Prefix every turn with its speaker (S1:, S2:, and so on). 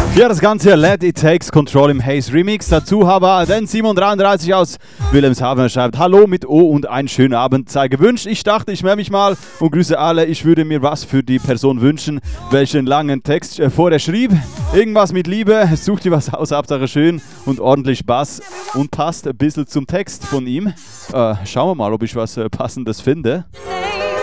S1: Ja, das Ganze Let It Takes Control im Haze Remix. Dazu habe den Simon33 aus Wilhelmshaven schreibt: Hallo mit O und einen schönen Abend sei gewünscht. Ich dachte, ich melde mich mal und grüße alle. Ich würde mir was für die Person wünschen, welche einen langen Text vorher schrieb. Irgendwas mit Liebe, such dir was aus, Hauptsache schön und ordentlich Bass und passt ein bisschen zum Text von ihm. Schauen wir mal, ob ich was Passendes finde.